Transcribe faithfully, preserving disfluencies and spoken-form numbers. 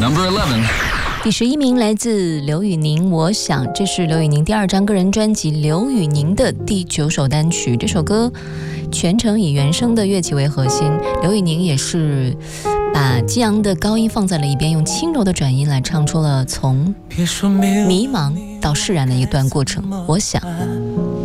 Number eleven。 第十一名来自刘宇宁，我想这是刘宇宁第二张个人专辑刘宇宁的第九首单曲。这首歌全程以原声的乐器为核心，刘宇宁也是把激昂的高音放在了一边，用轻柔的转音来唱出了从迷茫到释然的一段过程。我想